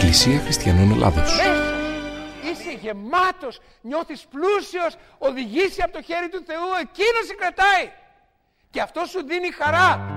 Εκκλησία Χριστιανών Ελλάδος. Είσαι γεμάτος, νιώθεις πλούσιος, οδηγήσει από το χέρι του Θεού, εκείνος σε κρατάει. Και αυτό σου δίνει χαρά.